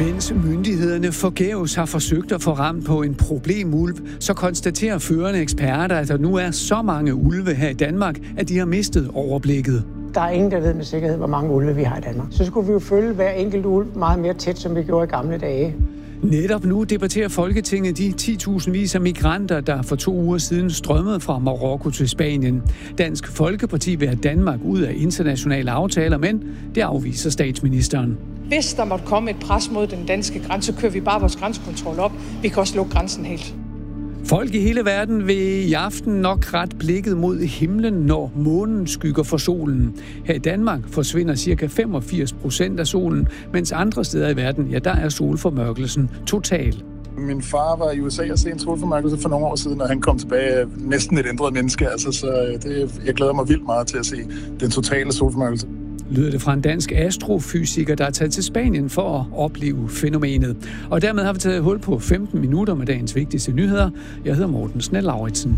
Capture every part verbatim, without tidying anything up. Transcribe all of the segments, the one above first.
Mens myndighederne forgæves har forsøgt at få ramt på en problemulv, så konstaterer førende eksperter, at der nu er så mange ulve her i Danmark, at de har mistet overblikket. Der er ingen, der ved med sikkerhed, hvor mange ulve vi har i Danmark. Så skulle vi jo følge hver enkelt ulv meget mere tæt, som vi gjorde i gamle dage. Netop nu debatterer Folketinget de titusindvis af migranter, der for to uger siden strømmede fra Marokko til Spanien. Dansk Folkeparti vil have Danmark ud af internationale aftaler, men det afviser statsministeren. Hvis der måtte komme et pres mod den danske grænse, så kører vi bare vores grænsekontrol op. Vi kan også lukke grænsen helt. Folk i hele verden vil i aften nok ret blikket mod himlen, når månen skygger for solen. Her i Danmark forsvinder ca. femogfirs procent af solen, mens andre steder i verden, ja, der er solformørkelsen total. Min far var i U S A og se en solformørkelse for nogle år siden, og han kom tilbage næsten et ændret menneske. Altså, så det, jeg glæder mig vildt meget til at se den totale solformørkelse. Lyder det fra en dansk astrofysiker, der er taget til Spanien for at opleve fænomenet. Og dermed har vi taget hul på femten minutter med dagens vigtigste nyheder. Jeg hedder Morten Snell-Lauritsen.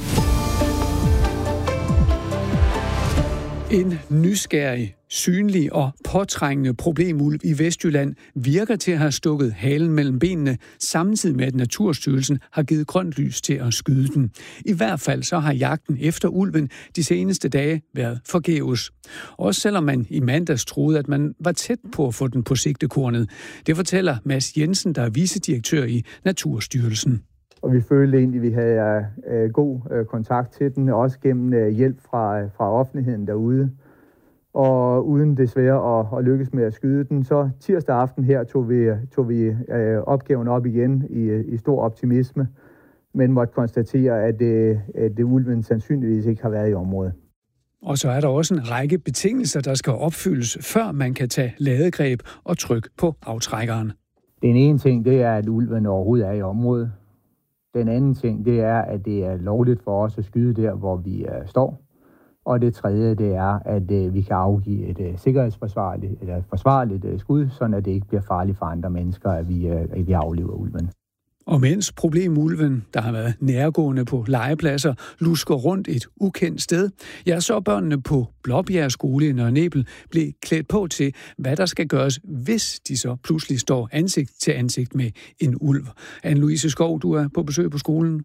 En nysgerrig, synlig og påtrængende problemulv i Vestjylland virker til at have stukket halen mellem benene, samtidig med at Naturstyrelsen har givet grønt lys til at skyde den. I hvert fald så har jagten efter ulven de seneste dage været forgæves. Også selvom man i mandags troede, at man var tæt på at få den på sigtekornet. Det fortæller Mads Jensen, der er vicedirektør i Naturstyrelsen. Og vi følte egentlig, at vi havde øh, god øh, kontakt til den, også gennem øh, hjælp fra, fra offentligheden derude. Og uden desværre at, at lykkes med at skyde den, så tirsdag aften her tog vi, tog vi øh, opgaven op igen i, i stor optimisme, men måtte konstatere, at, øh, at ulven sandsynligvis ikke har været i området. Og så er der også en række betingelser, der skal opfyldes, før man kan tage ladegreb og trykke på aftrækkeren. Den ene ting, det er, at ulven overhovedet er i området. Den anden ting, det er, at det er lovligt for os at skyde der, hvor vi uh, står. Og det tredje, det er, at uh, vi kan afgive et uh, sikkerhedsforsvarligt eller et forsvarligt uh, skud, sådan at det ikke bliver farligt for andre mennesker, at vi, uh, at vi aflever ulven. Og mens problemulven, der har været nærgående på legepladser, lusker rundt et ukendt sted, ja, så er børnene på Blåbjerg skole i Nørre Nebel blev klædt på til, hvad der skal gøres, hvis de så pludselig står ansigt til ansigt med en ulv. Anne-Louise Skov, du er på besøg på skolen.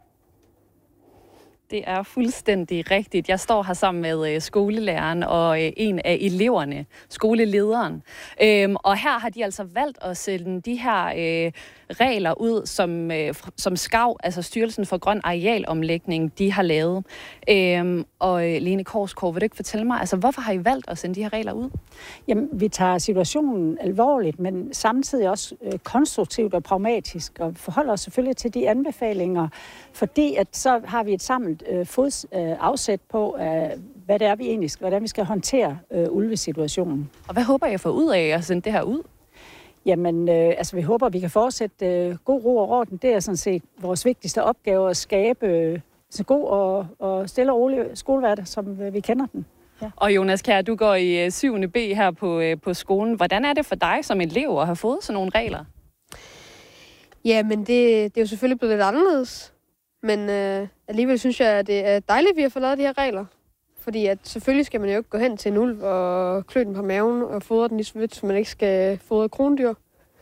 Det er fuldstændig rigtigt. Jeg står her sammen med skolelæreren og en af eleverne, skolelederen. Og her har de altså valgt at sende de her regler ud, som, som SKAV, altså Styrelsen for Grøn Arealomlægning, de har lavet. Og Lene Korsgaard, vil du ikke fortælle mig, altså hvorfor har I valgt at sende de her regler ud? Jamen, vi tager situationen alvorligt, men samtidig også konstruktivt og pragmatisk, og forholder os selvfølgelig til de anbefalinger, fordi at så har vi et samlet øh, fods, øh, afsæt på, øh, hvad det er, vi egentlig skal, hvordan vi skal håndtere øh, ulvesituationen. Og hvad håber jeg får ud af at sende det her ud? Jamen, øh, altså vi håber, at vi kan fortsætte øh, god ro og orden. Det er sådan set vores vigtigste opgave at skabe øh, så god og, og stille og rolig skolehverdag, som øh, vi kender den. Ja. Og Jonas Kjær, du går i øh, syvende B her på, øh, på skolen. Hvordan er det for dig som elev at have fået sådan nogle regler? Ja, men det, det er jo selvfølgelig blevet lidt anderledes. Men øh, alligevel synes jeg, at det er dejligt, at vi har fået lavet de her regler. Fordi at selvfølgelig skal man jo ikke gå hen til en ulv og klø den på maven og fodre den lige så vidt, så man ikke skal fodre krondyr.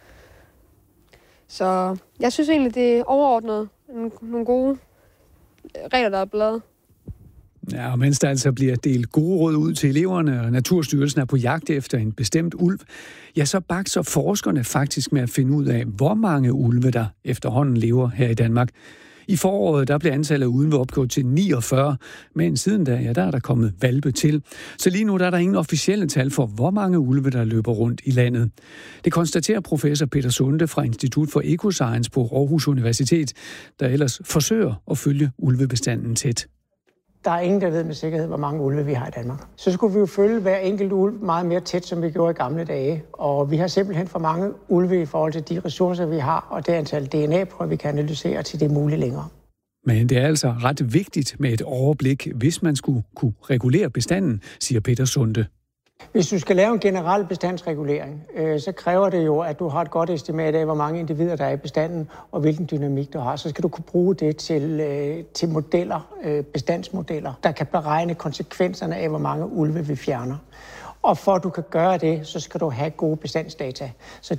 Så jeg synes egentlig, det er overordnet nogle gode regler, der er blevet. Ja, og mens der altså bliver delt gode råd ud til eleverne, og Naturstyrelsen er på jagt efter en bestemt ulv, ja, så bakser forskerne faktisk med at finde ud af, hvor mange ulve der efterhånden lever her i Danmark. I foråret der blev antallet af ulve opgjort til niogfyrre, men siden da, ja, der er der kommet hvalpe til. Så lige nu der er der ingen officielle tal for, hvor mange ulve, der løber rundt i landet. Det konstaterer professor Peter Sunde fra Institut for Ecoscience på Aarhus Universitet, der ellers forsøger at følge ulvebestanden tæt. Der er ingen, der ved med sikkerhed, hvor mange ulve vi har i Danmark. Så skulle vi jo følge hver enkelt ulv meget mere tæt, som vi gjorde i gamle dage. Og vi har simpelthen for mange ulve i forhold til de ressourcer, vi har, og det antal D N A-prøver, vi kan analysere til det er muligt længere. Men det er altså ret vigtigt med et overblik, hvis man skulle kunne regulere bestanden, siger Peter Sunde. Hvis du skal lave en generel bestandsregulering, øh, så kræver det jo, at du har et godt estimat af, hvor mange individer der er i bestanden, og hvilken dynamik du har. Så skal du kunne bruge det til, øh, til modeller, øh, bestandsmodeller, der kan beregne konsekvenserne af, hvor mange ulve vi fjerner. Og for at du kan gøre det, så skal du have gode bestandsdata. Så